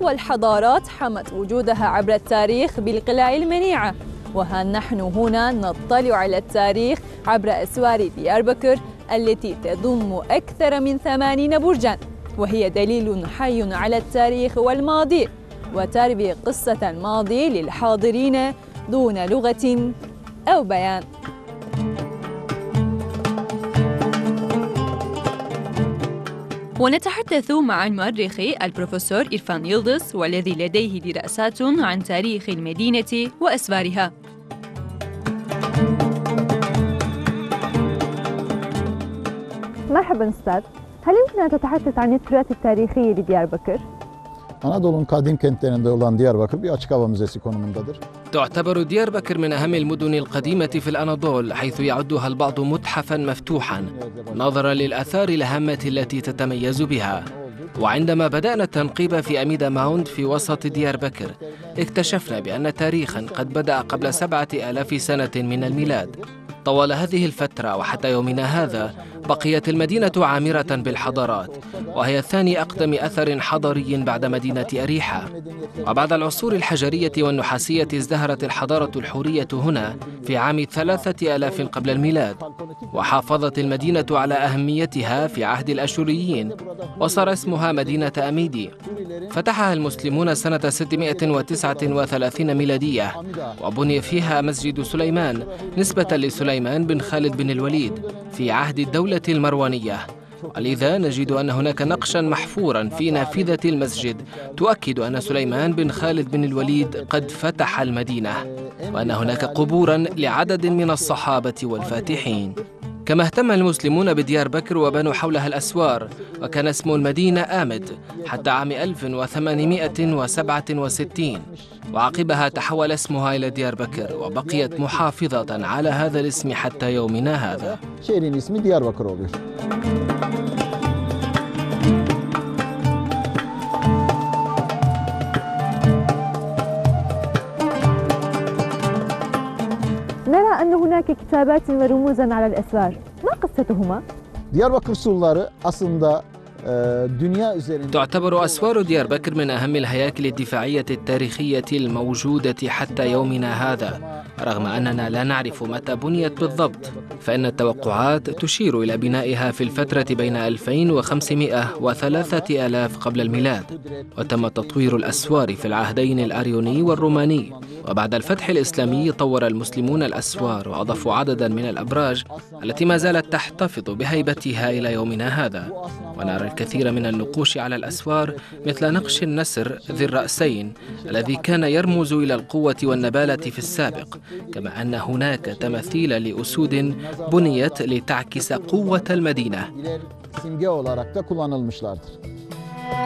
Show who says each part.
Speaker 1: والحضارات حمت وجودها عبر التاريخ بالقلاع المنيعة، وها نحن هنا نطلع على التاريخ عبر أسوار دياربكر التي تضم أكثر من 80 برجاً، وهي دليل حي على التاريخ والماضي، وتروي قصة الماضي للحاضرين دون لغة أو بيان. ونتحدث مع المؤرخ البروفيسور إرفان يلدز، والذي لديه دراسات عن تاريخ المدينة وأسوارها. مرحبا أستاذ، هل يمكن أن تتحدث عن التراث التاريخي لدياربكر؟
Speaker 2: Anadolu'nun kadim kentlerinde olan Diyarbakır bir açık hava müzesi konumundadır.
Speaker 3: تعتبر دياربكر من أهم المدن القديمة في الأناضول، حيث يعدها البعض متحفاً مفتوحاً نظراً للآثار الهامة التي تتميز بها. وعندما بدأنا التنقيب في أميدا ماوند في وسط دياربكر، اكتشفنا بأن تاريخاً قد بدأ قبل 7000 سنة من الميلاد. طوال هذه الفترة وحتى يومنا هذا بقيت المدينة عامرة بالحضارات، وهي ثاني أقدم أثر حضاري بعد مدينة أريحة. وبعد العصور الحجرية والنحاسية ازدهرت الحضارة الحورية هنا في عام 3000 قبل الميلاد، وحافظت المدينة على أهميتها في عهد الأشوريين، وصار اسمها مدينة أميدي. فتحها المسلمون سنة 639 ميلادية، وبني فيها مسجد سليمان نسبة لسليمان بن خالد بن الوليد في عهد الدولة المروانية. ولذا نجد أن هناك نقشاً محفوراً في نافذة المسجد تؤكد أن سليمان بن خالد بن الوليد قد فتح المدينة، وأن هناك قبوراً لعدد من الصحابة والفاتحين. كما اهتم المسلمون بدياربكر وبنوا حولها الأسوار، وكان اسم المدينة آمد حتى عام 1867، وعقبها تحول اسمها إلى دياربكر، وبقيت محافظة على هذا الاسم حتى يومنا هذا.
Speaker 2: Şehrin ismi Diyarbakır oluyor.
Speaker 1: نرى أن هناك كتابات ورموزاً على الأسوار، ما قصتهما؟
Speaker 2: Diyarbakır surları aslında dünya üzerinde
Speaker 3: تعتبر أسوار دياربكر من أهم الهياكل الدفاعية التاريخية الموجودة حتى يومنا هذا، رغم أننا لا نعرف متى بنيت بالضبط، فإن التوقعات تشير إلى بنائها في الفترة بين 2500 و 3000 قبل الميلاد. وتم تطوير الأسوار في العهدين الأريوني والروماني، وبعد الفتح الإسلامي طور المسلمون الأسوار وأضافوا عدداً من الأبراج التي ما زالت تحتفظ بهيبتها إلى يومنا هذا. ونرى الكثير من النقوش على الأسوار مثل نقش النسر ذي الرأسين الذي كان يرمز إلى القوة والنبالة في السابق، كما أن هناك تماثيل لأسود بنيت لتعكس قوة المدينة.
Speaker 2: simge olarak da kullanılmışlardır.